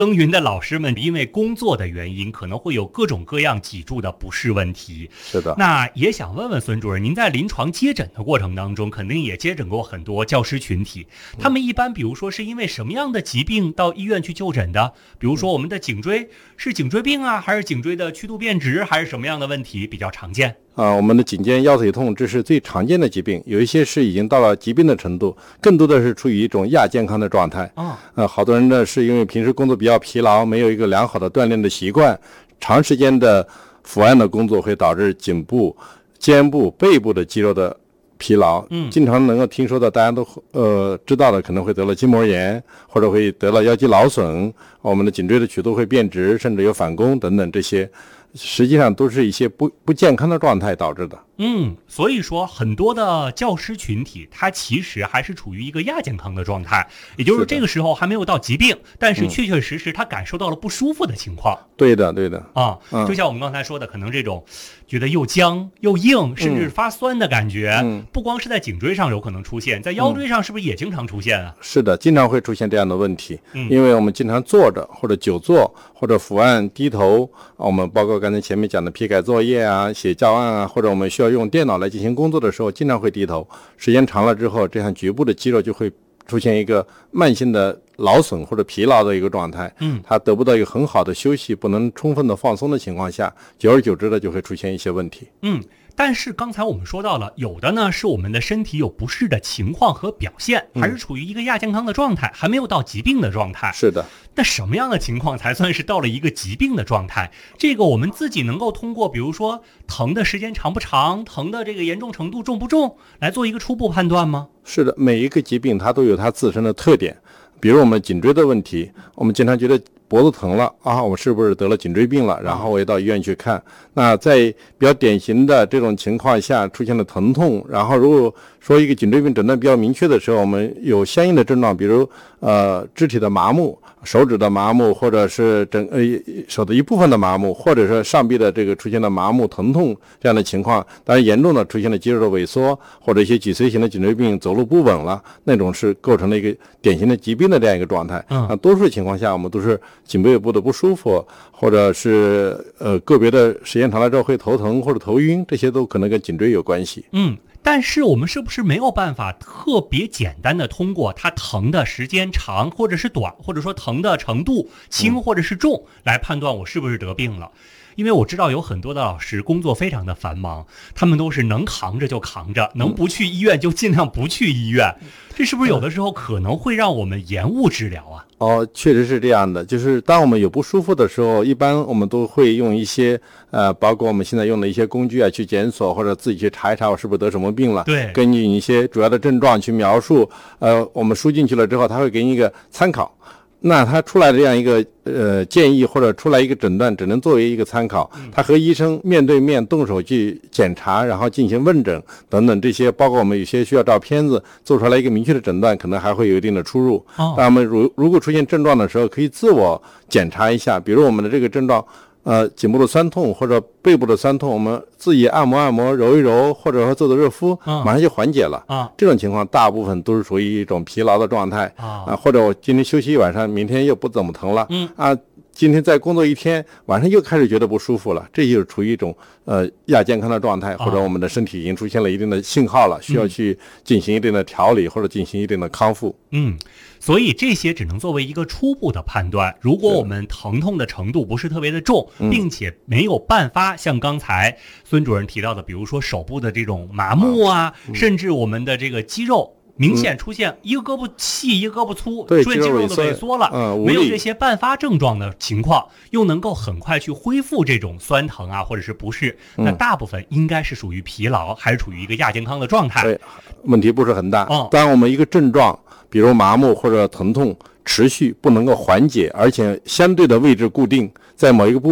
耕耘的老师们因为工作的原因，可能会有各种各样脊柱的不适问题。 是的。 那也想问问孙主任，您在临床接诊的过程当中，肯定也接诊过很多教师群体，他们一般比如说是因为什么样的疾病到医院去就诊的？比如说我们的颈椎是颈椎病啊，还是颈椎的曲度变直，还是什么样的问题比较常见？ 我们的颈肩腰腿痛，这是最常见的疾病，有一些是已经到了疾病的程度，更多的是处于一种亚健康的状态。好多人呢是因为平时工作比较疲劳，没有一个良好的锻炼的习惯，长时间的伏案的工作会导致颈部、肩部、背部的肌肉的疲劳。经常能够听说的，大家都知道的，可能会得了筋膜炎，或者会得了腰肌劳损，我们的颈椎的曲度会变直，甚至有反弓等等，这些实际上都是一些不健康的状态导致的。 所以说很多的教师群体，他其实还是处于一个亚健康的状态，也就是这个时候还没有到疾病，但是确确实实他感受到了不舒服的情况。 对的就像我们刚才说的，可能这种觉得又僵又硬，甚至发酸的感觉，不光是在颈椎上有可能出现，在腰椎上是不是也经常出现啊？ 是的，经常会出现这样的问题。因为我们经常坐着或者久坐或者伏案低头，我们包括刚才前面讲的批改作业啊、写教案啊，或者我们需要用电脑来进行工作的时候，经常会低头，时间长了之后，这样局部的肌肉就会出现一个慢性的劳损或者疲劳的一个状态。它得不到一个很好的休息，不能充分的放松的情况下，久而久之的就会出现一些问题。 但是刚才我们说到了，有的呢是我们的身体有不适的情况和表现，还是处于一个亚健康的状态，还没有到疾病的状态。 是的。 那什么样的情况才算是到了一个疾病的状态？这个我们自己能够通过比如说疼的时间长不长，疼的这个严重程度重不重，来做一个初步判断吗？ 是的，每一个疾病它都有它自身的特点。比如我们颈椎的问题，我们经常觉得脖子疼了啊，我是不是得了颈椎病了？然后我也到医院去看。那在比较典型的这种情况下出现了疼痛，然后如果说一个颈椎病诊断比较明确的时候，我们有相应的症状，比如肢体的麻木、手指的麻木，或者是手的一部分的麻木，或者是上臂的这个出现了麻木疼痛这样的情况。当然严重的出现了肌肉的萎缩，或者一些脊髓型的颈椎病，走路不稳了，那种是构成了一个典型的疾病的这样一个状态。多数情况下我们都是颈背部的不舒服，或者是个别的时间长了之后会头疼或者头晕，这些都可能跟颈椎有关系。 但是我们是不是没有办法特别简单的通过它疼的时间长或者是短，或者说疼的程度轻或者是重来判断我是不是得病了？因为我知道有很多的老师工作非常的繁忙，他们都是能扛着就扛着，能不去医院就尽量不去医院，这是不是有的时候可能会让我们延误治疗啊？ 确实是这样的，就是当我们有不舒服的时候，一般我们都会用一些包括我们现在用的一些工具啊，去检索或者自己去查一查我是不是得什么病了。 对， 根据一些主要的症状去描述，我们输进去了之后，他会给你一个参考。那他出来的这样一个建议或者出来一个诊断，只能作为一个参考。他和医生面对面动手去检查，然后进行问诊等等，这些包括我们有些需要照片子做出来一个明确的诊断，可能还会有一定的出入。那我们如果出现症状的时候，可以自我检查一下，比如我们的这个症状颈部的酸痛或者背部的酸痛，我们自己按摩揉一揉，或者说做做热敷，马上就缓解了。这种情况大部分都是属于一种疲劳的状态或者我今天休息一晚上，明天又不怎么疼了今天再工作一天，晚上又开始觉得不舒服了，这就是处于一种亚健康的状态，或者我们的身体已经出现了一定的信号了，需要去进行一定的调理或者进行一定的康复。 所以这些只能作为一个初步的判断。如果我们疼痛的程度不是特别的重，并且没有办法像刚才孙主任提到的，比如说手部的这种麻木甚至我们的这个肌肉明显出现一个胳膊细一个胳膊粗，出现肌肉的萎缩了，没有这些伴发症状的情况，又能够很快去恢复这种酸疼或者是不适，那大部分应该是属于疲劳，还是处于一个亚健康的状态。 对，问题不是很大。当我们一个症状比如麻木或者疼痛持续不能够缓解，而且相对的位置固定，在某一个部位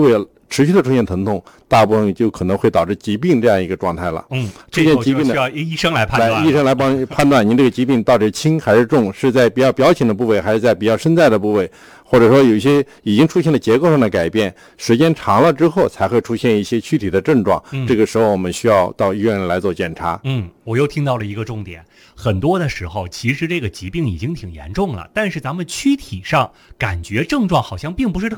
持续的出现疼痛，大部分就可能会导致疾病这样一个状态了。 这个就需要医生来判断， 医生来帮判断您这个疾病到底轻还是重，是在比较表浅的部位，还是在比较深在的部位，或者说有一些已经出现了结构上的改变，时间长了之后才会出现一些躯体的症状。这个时候我们需要到医院来做检查。 我又听到了一个重点，很多的时候其实这个疾病已经挺严重了，但是咱们躯体上感觉症状好像并不是特